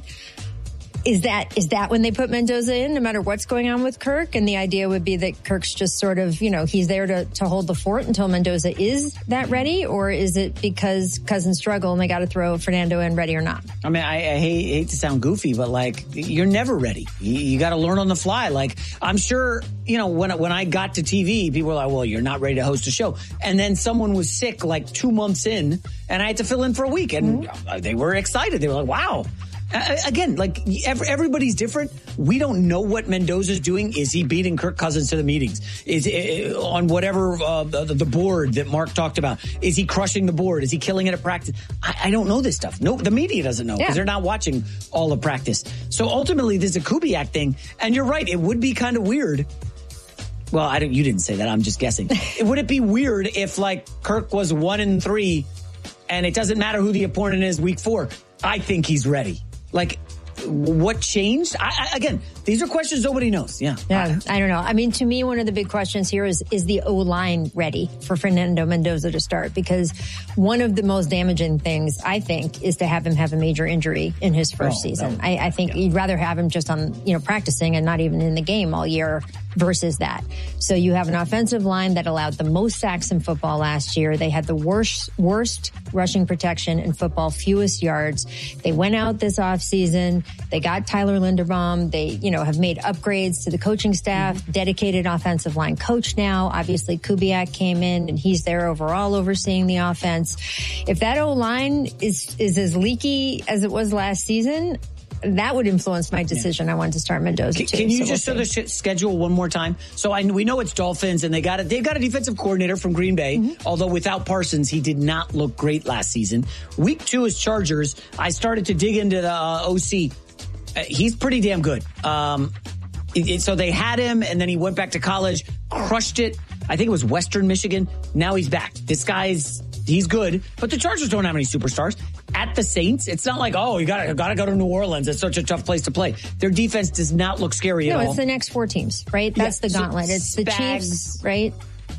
Is that is that when they put Mendoza in, no matter what's going on with Kirk? And the idea would be that Kirk's just sort of, you know, he's there to, to hold the fort until Mendoza is that ready? Or is it because Cousins struggle and they got to throw Fernando in ready or not? I mean, I, I hate, hate to sound goofy, but like, you're never ready. You, you got to learn on the fly. Like, I'm sure, you know, when, when I got to T V, people were like, well, you're not ready to host a show. And then someone was sick like two months in and I had to fill in for a week. And mm-hmm. they were excited. They were like, wow. Uh, again, like every, everybody's different. We don't know what Mendoza's doing. Is he beating Kirk Cousins to the meetings? Is it, on whatever uh, the, the board that Mark talked about? Is he crushing the board? Is he killing it at practice? I, I don't know this stuff. No, the media doesn't know because yeah. they're not watching all of practice. So ultimately, this is a Kubiak thing. And you're right; it would be kind of weird. Well, I don't. You didn't say that. I'm just guessing. Would it be weird if like Kirk was one and three, and it doesn't matter who the opponent is week four? I think he's ready. Like, what changed? I, I, again, these are questions nobody knows. Yeah. Yeah. I don't know. I mean, to me, one of the big questions here is, is the O-line ready for Fernando Mendoza to start? Because one of the most damaging things, I think, is to have him have a major injury in his first oh, season. No. I, I think yeah. you'd rather have him just on, you know, practicing and not even in the game all year versus that. So you have an offensive line that allowed the most sacks in football last year. They had the worst, worst rushing protection in football, fewest yards. They went out this offseason. They got Tyler Linderbaum. They, you know, have made upgrades to the coaching staff, mm-hmm. dedicated offensive line coach now. Obviously, Kubiak came in and he's there overall overseeing the offense. If that O-line is, is as leaky as it was last season, that would influence my decision. Yeah. I wanted to start Mendoza can, too. Can you so just we'll show the schedule one more time? So I we know it's Dolphins, and they got a, they've got a defensive coordinator from Green Bay. Mm-hmm. Although without Parsons, he did not look great last season. Week two is Chargers. I started to dig into the uh, O C. Uh, he's pretty damn good. Um, it, it, so they had him, and then he went back to college, crushed it. I think it was Western Michigan. Now he's back. This guy's he's good, but the Chargers don't have any superstars. At the Saints, it's not like, oh, you got to got to go to New Orleans. It's such a tough place to play. Their defense does not look scary no, at all. No, it's the next four teams, right? That's yeah. the gauntlet. It's the Spags, Chiefs, right?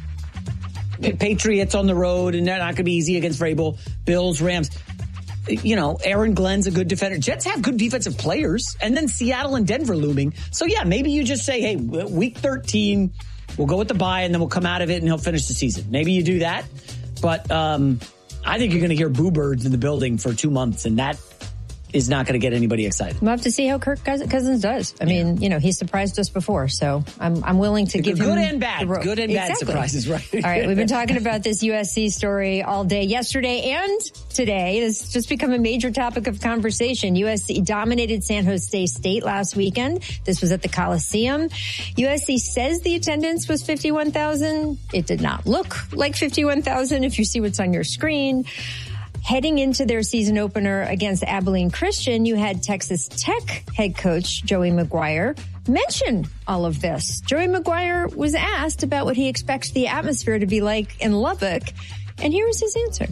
Patriots on the road, and they're not going to be easy against Vrabel. Bills, Rams. You know, Aaron Glenn's a good defender. Jets have good defensive players. And then Seattle and Denver looming. So, yeah, maybe you just say, hey, week thirteen, we'll go with the bye, and then we'll come out of it, and he'll finish the season. Maybe you do that. But um, I think you're going to hear boo birds in the building for two months, and that is not going to get anybody excited. We'll have to see how Kirk Cousins does. I mean, you know, he's surprised us before, so I'm I'm willing to give good him good and bad, good and bad exactly. surprises, right? All right, we've been talking about this U S C story all day, yesterday and today. It's just become a major topic of conversation. U S C dominated San Jose State last weekend. This was at the Coliseum. U S C says the attendance was fifty-one thousand. It did not look like fifty-one thousand if you see what's on your screen. Heading into their season opener against Abilene Christian, you had Texas Tech head coach Joey McGuire mention all of this. Joey McGuire was asked about what he expects the atmosphere to be like in Lubbock, and here was his answer.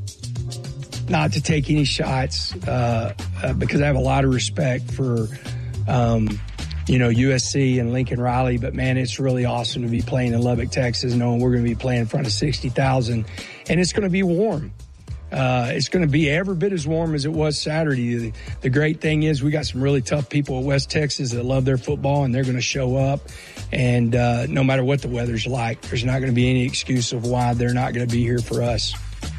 Not to take any shots, uh, uh, because I have a lot of respect for, um, you know, U S C and Lincoln Riley, but man, it's really awesome to be playing in Lubbock, Texas, knowing we're going to be playing in front of sixty thousand, and it's going to be warm. Uh, it's going to be every bit as warm as it was Saturday. The, the great thing is we got some really tough people at West Texas that love their football, and they're going to show up. And uh, no matter what the weather's like, there's not going to be any excuse of why they're not going to be here for us.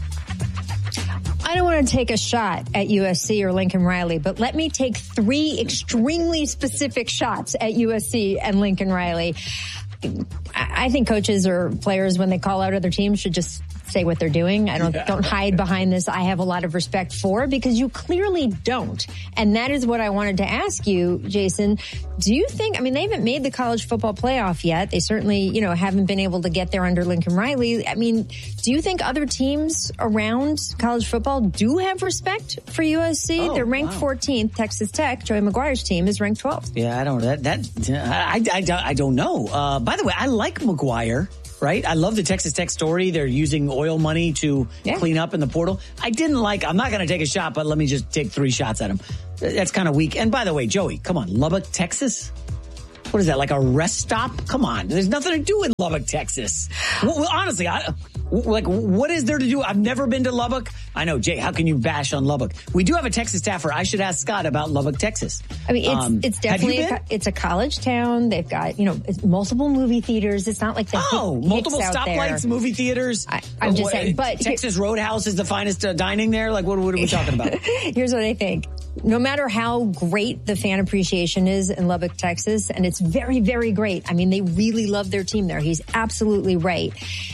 I don't want to take a shot at U S C or Lincoln Riley, but let me take three extremely specific shots at U S C and Lincoln Riley. I think coaches or players, when they call out other teams, should just say what they're doing. I don't Yeah. don't hide behind this. I have a lot of respect for, because you clearly don't. And that is what I wanted to ask you, Jason. Do you think, I mean, they haven't made the college football playoff yet. They certainly, you know, haven't been able to get there under Lincoln Riley. I mean, do you think other teams around college football do have respect for U S C? Oh, They're ranked wow. fourteenth. Texas Tech, Joey McGuire's team, is ranked twelfth. Yeah, I don't, that, that, I, I, I, I don't know. Uh, by the way, I like McGuire. Right? I love the Texas Tech story. They're using oil money to Yeah. clean up in the portal. I didn't like, I'm not going to take a shot, but let me just take three shots at him. That's kind of weak. And by the way, Joey, come on, Lubbock, Texas? What is that, like a rest stop? Come on. There's nothing to do in Lubbock, Texas. Well, well, honestly, I, like, what is there to do? I've never been to Lubbock. I know, Jay, how can you bash on Lubbock? We do have a Texas staffer. I should ask Scott about Lubbock, Texas. I mean, it's Um, it's have you definitely a, been? co- it's a college town. They've got, you know, it's multiple movie theaters. It's not like the Oh, hick- multiple hicks out stoplights, there. movie theaters. I, I'm just What- saying, but Texas Roadhouse is the finest uh, dining there. Like, what, what are we talking about? here's what I think. No matter how great the fan appreciation is in Lubbock, Texas, and it's very, very great. I mean, they really love their team there. He's absolutely right.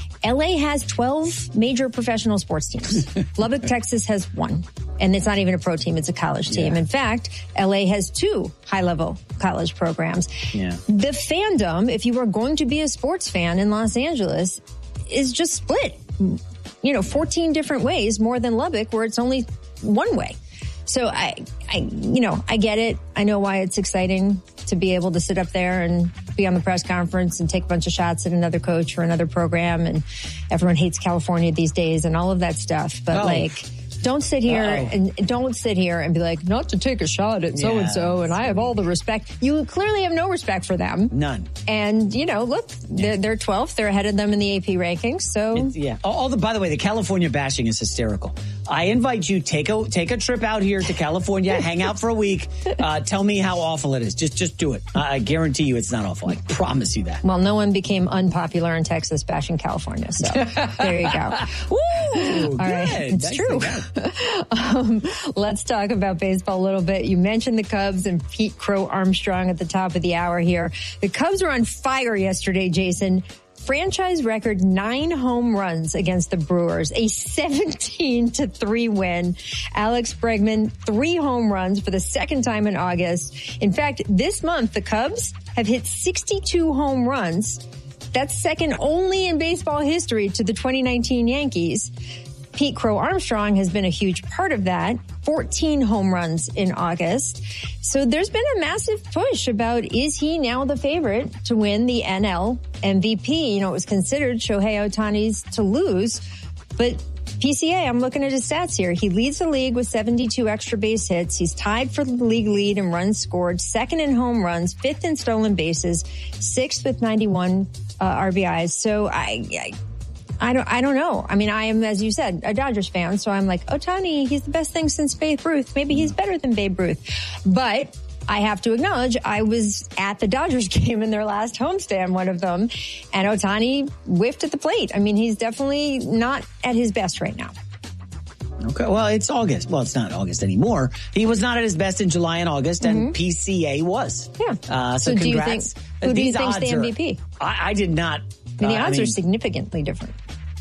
L A has twelve major professional sports teams. Lubbock, Texas has one. And it's not even a pro team, it's a college team. Yeah. In fact, L A has two high-level college programs. Yeah. The fandom, if you are going to be a sports fan in Los Angeles, is just split. You know, fourteen different ways, more than Lubbock, where it's only one way. So I, I, you know, I get it. I know why it's exciting to be able to sit up there and be on the press conference and take a bunch of shots at another coach or another program. And everyone hates California these days and all of that stuff. But Oh. like, don't sit here Uh-oh. and don't sit here and be like, not to take a shot at so and so. And I have all the respect. You clearly have no respect for them. None. And you know, look, they're, they're twelfth. They're ahead of them in the A P rankings. So It's- yeah. All, all the. By the way, the California bashing is hysterical. I invite you take a take a trip out here to California, hang out for a week. Uh, tell me how awful it is. Just just do it. I, I guarantee you, it's not awful. I promise you that. well, no one became unpopular in Texas bashing California. So there you go. Woo! All right. Good. It's Nicely true. done. um, let's talk about baseball a little bit. You mentioned the Cubs and Pete Crow Armstrong at the top of the hour here. The Cubs were on fire yesterday, Jason. Franchise record nine home runs against the Brewers, a seventeen to three win. Alex Bregman, three home runs for the second time in August. In fact, this month, the Cubs have hit sixty-two home runs. That's second only in baseball history to the twenty nineteen Yankees. Pete Crow Armstrong has been a huge part of that. fourteen home runs in August. So there's been a massive push about, is he now the favorite to win the N L M V P? You know, it was considered Shohei Ohtani's to lose, but P C A, I'm looking at his stats here. He leads the league with seventy-two extra base hits. He's tied for the league lead in runs scored, second in home runs, fifth in stolen bases, sixth with ninety-one uh, R B Is. So I, I I don't, I don't know. I mean, I am, as you said, a Dodgers fan. So I'm like, Ohtani, he's the best thing since Babe Ruth. Maybe he's better than Babe Ruth. But I have to acknowledge I was at the Dodgers game in their last homestand, one of them, and Ohtani whiffed at the plate. I mean, he's definitely not at his best right now. Okay, well, it's August. Well, it's not August anymore. He was not at his best in July and August, and Mm-hmm. P C A was. Yeah. Uh, so, So do you congrats. think- who do you These think's the odds M V P? Are, I, I did not. I mean, the uh, odds I mean, are significantly different.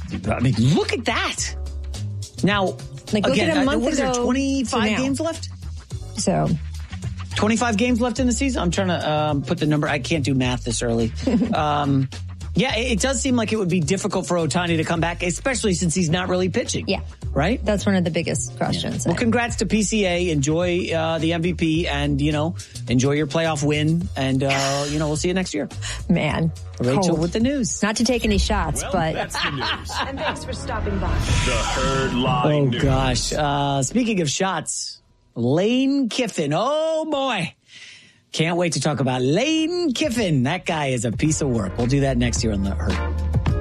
I mean, look at that. Now, Like, look again, at a uh, month what is there, ago twenty-five to now. games left? So twenty-five games left in the season? I'm trying to um, put the number. I can't do math this early. um, yeah, it, it does seem like it would be difficult for Ohtani to come back, especially since he's not really pitching. Yeah. Right? That's one of the biggest questions. Well, congrats to P C A. Enjoy uh, the M V P and, you know, enjoy your playoff win. And, uh, you know, we'll see you next year. Man. Rachel cold. with the news. Not to take any shots, Well, but. that's the news. And thanks for stopping by. The Herd Line Oh, News. gosh. Uh, speaking of shots, Lane Kiffin. Oh, boy. Can't wait to talk about Lane Kiffin. That guy is a piece of work. We'll do that next year on The Herd.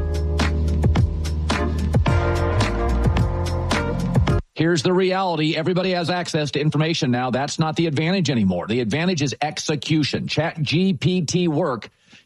Here's the reality. Everybody has access to information now. That's not the advantage anymore. The advantage is execution. Chat G P T work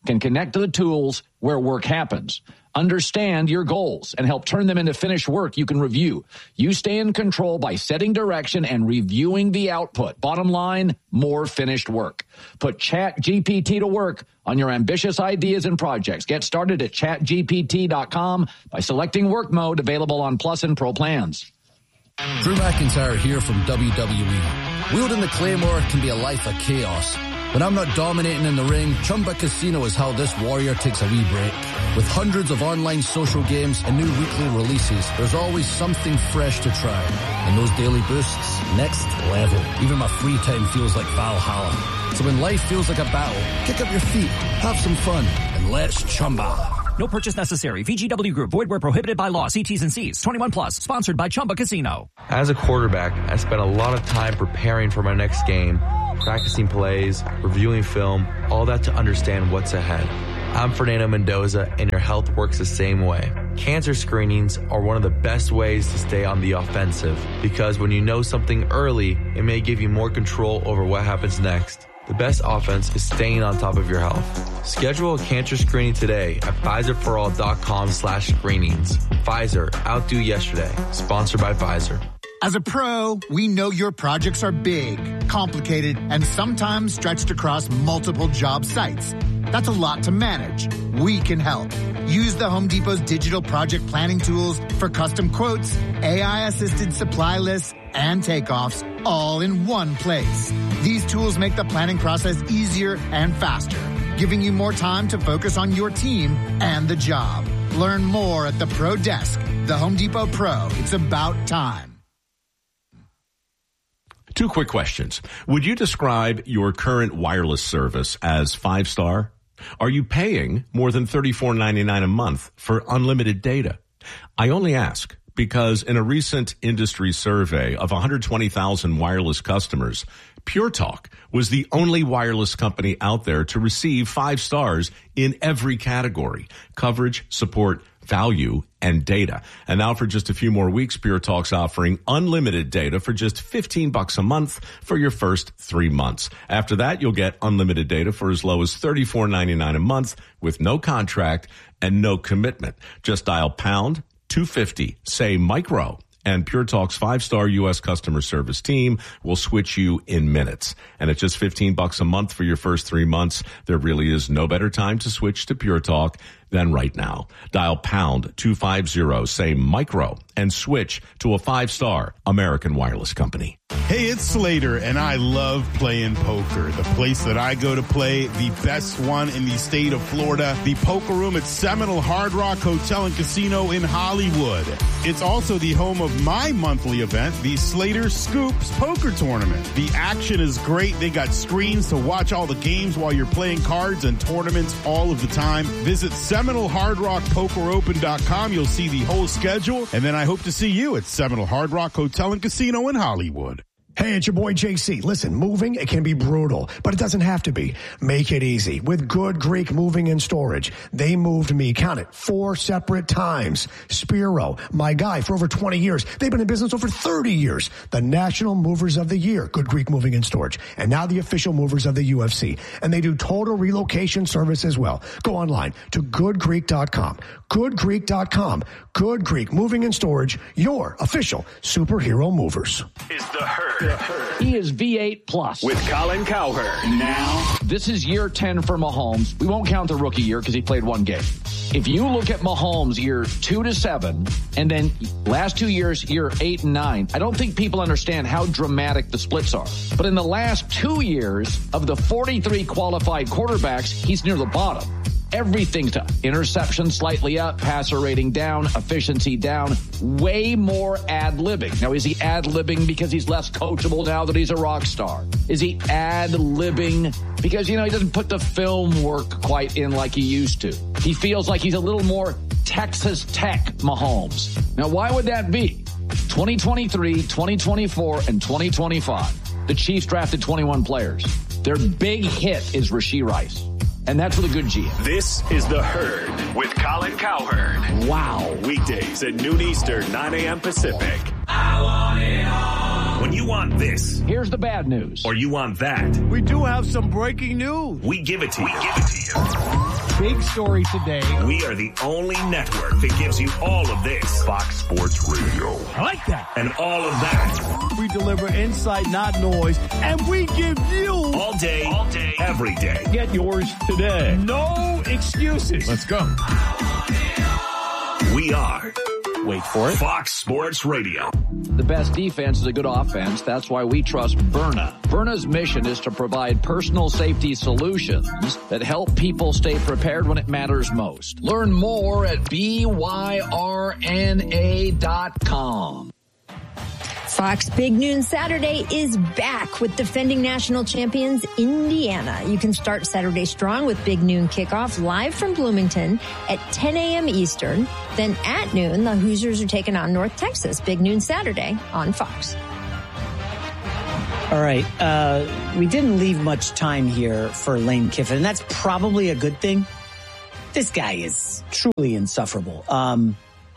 can connect to the tools where work happens. Understand your goals and help turn them into finished work you can review. You stay in control by setting direction and reviewing the output. Bottom line, more finished work. Put ChatGPT to work on your ambitious ideas and projects. Get started at chat G P T dot com by selecting work mode, available on Plus and Pro plans. Drew McIntyre here from W W E. Wielding the Claymore can be a life of chaos. When I'm not dominating in the ring, Chumba Casino is how this warrior takes a wee break. With hundreds of online social games and new weekly releases, there's always something fresh to try. And those daily boosts, next level. Even my free time feels like Valhalla. So when life feels like a battle, kick up your feet, have some fun, and let's Chumba. No purchase necessary. V G W Group. Void where prohibited by law. See T's and C's. twenty-one plus. Sponsored by Chumba Casino. As a quarterback, I spent a lot of time preparing for my next game, practicing plays, reviewing film, all that to understand what's ahead. I'm Fernando Mendoza, and your health works the same way. Cancer screenings are one of the best ways to stay on the offensive, because when you know something early, it may give you more control over what happens next. The best offense is staying on top of your health. Schedule a cancer screening today at Pfizer for all dot com slash screenings. Pfizer, outdo yesterday. Sponsored by Pfizer. As a pro, we know your projects are big, complicated, and sometimes stretched across multiple job sites. That's a lot to manage. We can help. Use the Home Depot's digital project planning tools for custom quotes, A I-assisted supply lists, and takeoffs, all in one place. These tools make the planning process easier and faster, giving you more time to focus on your team and the job. Learn more at the Pro Desk. The Home Depot Pro. It's about time. Two quick questions. Would you describe your current wireless service as five-star? Are you paying more than thirty-four ninety-nine a month for unlimited data? I only ask because in a recent industry survey of one hundred twenty thousand wireless customers, Pure Talk was the only wireless company out there to receive five stars in every category: coverage, support, value, and data. And now for just a few more weeks, Pure Talk's offering unlimited data for just fifteen bucks a month for your first three months. After that, you'll get unlimited data for as low as thirty-four ninety-nine a month with no contract and no commitment. Just dial pound two fifty, say micro, and Pure Talk's five-star U S customer service team will switch you in minutes. And at just fifteen bucks a month for your first three months, there really is no better time to switch to Pure Talk than right now. Dial pound two fifty, say micro, and switch to a five-star American wireless company. Hey, it's Slater, and I love playing poker. The place that I go to play, the best one in the state of Florida, the Poker Room at Seminole Hard Rock Hotel and Casino in Hollywood. It's also the home of my monthly event, the Slater Scoops Poker Tournament. The action is great. They got screens to watch all the games while you're playing cards and tournaments all of the time. Visit Seminole Hard Rock Poker Open dot com. You'll see the whole schedule, and then I hope to see you at Seminole Hard Rock Hotel and Casino in Hollywood. Hey, it's your boy J C. Listen, moving, it can be brutal, but it doesn't have to be. Make it easy with Good Greek Moving and Storage. They moved me, count it, four separate times. Spiro, my guy for over twenty years. They've been in business over thirty years. The National Movers of the Year, Good Greek Moving and Storage. And now the official movers of the U F C. And they do total relocation service as well. Go online to good greek dot com. good greek dot com. Good Greek Moving and Storage, your official superhero movers. Is the Herd. He is V eight plus. With Colin Cowherd. Now, this is year ten for Mahomes. We won't count the rookie year because he played one game. If you look at Mahomes year two to seven, and then last two years, year eight and nine, I don't think people understand how dramatic the splits are. But in the last two years, of the forty-three qualified quarterbacks, he's near the bottom. Everything's up. Interception slightly up, passer rating down, efficiency down, way more ad-libbing. Now, is he ad-libbing because he's less coachable now that he's a rock star? Is he ad-libbing because, you know, he doesn't put the film work quite in like he used to? He feels like he's a little more Texas Tech Mahomes. Now, why would that be? twenty twenty-three, twenty twenty-four, and twenty twenty-five. The Chiefs drafted twenty-one players. Their big hit is Rashee Rice. And that's with a good G M. This is The Herd with Colin Cowherd. Wow. Weekdays at noon Eastern, nine a.m. Pacific. I want it all. When You want this? Here's the bad news. Or you want that? We do have some breaking news. We give it to you. We give it to you. Big story today. We are the only network that gives you all of this. Fox Sports Radio. I like that. And all of that. We deliver insight, not noise. And we give you... All day, all day, every day. Get yours today. No excuses. Let's go. We are... Wait for it. Fox Sports Radio. The best defense is a good offense. That's why we trust Byrna. Byrna's mission is to provide personal safety solutions that help people stay prepared when it matters most. Learn more at B Y R N A dot com. Fox Big Noon Saturday is back with defending national champions Indiana. You can start Saturday strong with Big Noon kickoff live from Bloomington at ten a.m. Eastern. Then at noon, the Hoosiers are taking on North Texas. Big Noon Saturday on Fox. All right. Uh, we didn't leave much time here for Lane Kiffin, and that's probably a good thing. This guy is truly insufferable. Um,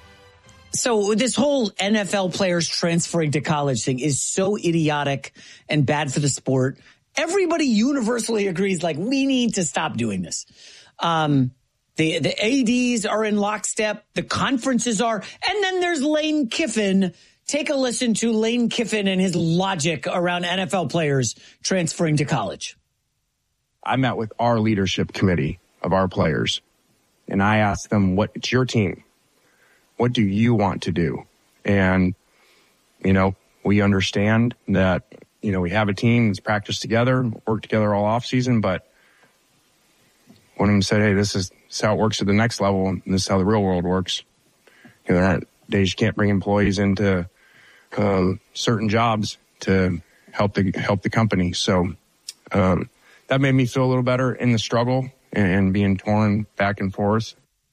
So this whole N F L players transferring to college thing is so idiotic and bad for the sport. Everybody universally agrees, like, we need to stop doing this. Um, the, the A Ds are in lockstep. The conferences are. And then there's Lane Kiffin. Take a listen to Lane Kiffin and his logic around N F L players transferring to college. I met with our leadership committee of our players, and I asked them, what, it's your team. What do you want to do? And, you know, we understand that, you know, we have a team that's practiced together, worked together all off season, but one of them said, hey, this is, this is how it works at the next level, and this is how the real world works. You know, there aren't days you can't bring employees into um, certain jobs to help the help the company. So um, that made me feel a little better in the struggle and, and being torn back and forth.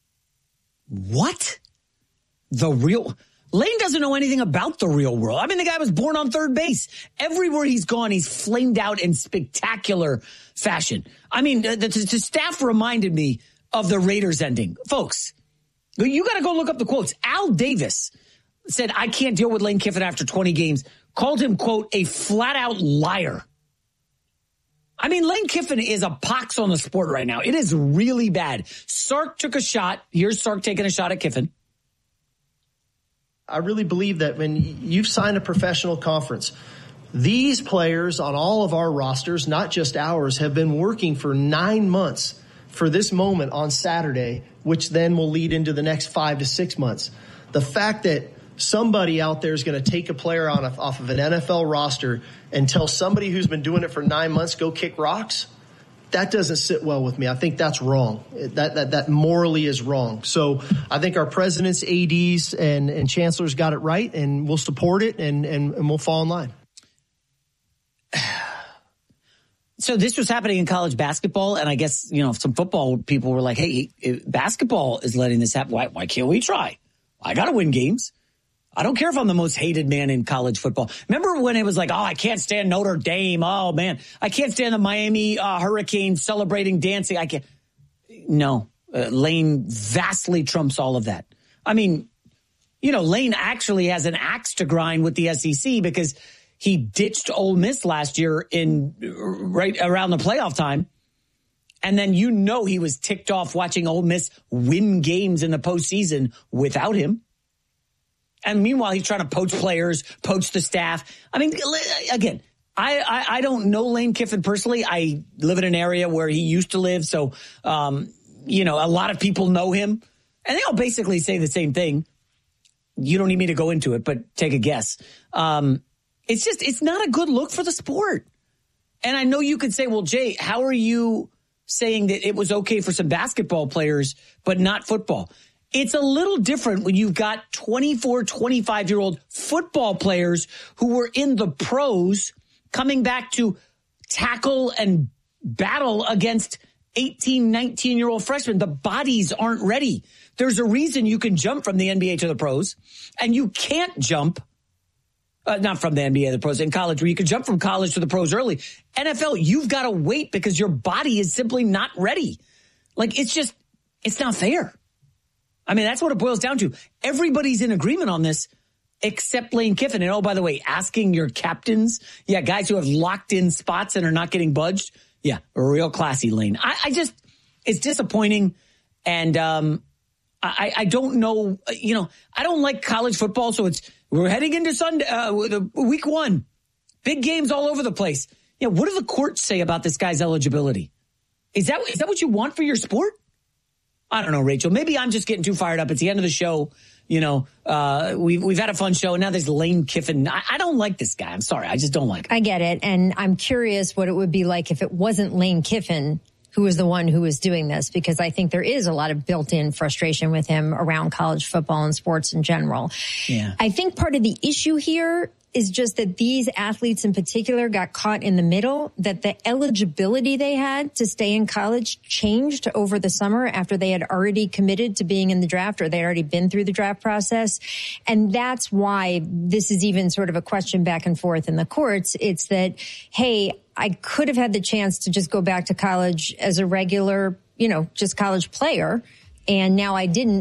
What? The real Lane doesn't know anything about the real world. I mean, the guy was born on third base. Everywhere he's gone, he's flamed out in spectacular fashion. I mean, the, the, the staff reminded me of the Raiders ending. Folks, you got to go look up the quotes. Al Davis said, I can't deal with Lane Kiffin after twenty games, called him, quote, a flat out liar. I mean, Lane Kiffin is a pox on the sport right now. It is really bad. Sark took a shot. Here's Sark taking a shot at Kiffin. I really believe that when you've signed a professional conference, these players on all of our rosters, not just ours, have been working for nine months for this moment on Saturday, which then will lead into the next five to six months. The fact that somebody out there is going to take a player on a, off of an N F L roster and tell somebody who's been doing it for nine months, go kick rocks, that doesn't sit well with me. I think that's wrong. That that that morally is wrong. So I think our presidents, A Ds, and, and chancellors got it right, and we'll support it, and, and, and we'll fall in line. So this was happening in college basketball, and I guess, you know, some football people were like, hey, basketball is letting this happen. Why, why can't we try? I got to win games. I don't care if I'm the most hated man in college football. Remember when it was like, oh, I can't stand Notre Dame. Oh, man, I can't stand the Miami uh, Hurricanes celebrating, dancing. I can't. No, uh, Lane vastly trumps all of that. I mean, you know, Lane actually has an axe to grind with the S E C because he ditched Ole Miss last year in right around the playoff time. And then, you know, he was ticked off watching Ole Miss win games in the postseason without him. And meanwhile, he's trying to poach players, poach the staff. I mean, again, I, I, I don't know Lane Kiffin personally. I live in an area where he used to live. So, um, you know, a lot of people know him. And they all basically say the same thing. You don't need me to go into it, but take a guess. Um, it's just, it's not a good look for the sport. And I know you could say, well, Jay, how are you saying that it was okay for some basketball players, but not football? It's a little different when you've got twenty-four, twenty-five-year-old football players who were in the pros coming back to tackle and battle against eighteen, nineteen-year-old freshmen. The bodies aren't ready. There's a reason you can jump from the N B A to the pros, and you can't jump, uh, not from the N B A to the pros, in college, where you can jump from college to the pros early. N F L, you've got to wait because your body is simply not ready. Like, it's just, it's not fair. I mean, that's what it boils down to. Everybody's in agreement on this, except Lane Kiffin. And oh, by the way, asking your captains, yeah, guys who have locked in spots and are not getting budged. Yeah, real classy, Lane. I, I just, it's disappointing. And um, I, I don't know, you know, I don't like college football. So it's, we're heading into Sunday, uh, the week one. Big games all over the place. Yeah, what do the courts say about this guy's eligibility? Is that is that what you want for your sport? I don't know, Rachel. Maybe I'm just getting too fired up. It's the end of the show. You know, uh, we've, we've had a fun show, and now there's Lane Kiffin. I, I don't like this guy. I'm sorry. I just don't like him. I get it. And I'm curious what it would be like if it wasn't Lane Kiffin who was the one who was doing this, because I think there is a lot of built-in frustration with him around college football and sports in general. Yeah. I think part of the issue here is just that these athletes in particular got caught in the middle, that the eligibility they had to stay in college changed over the summer after they had already committed to being in the draft or they had already been through the draft process. And that's why this is even sort of a question back and forth in the courts. It's that, hey, I could have had the chance to just go back to college as a regular, you know, just college player. And now I didn't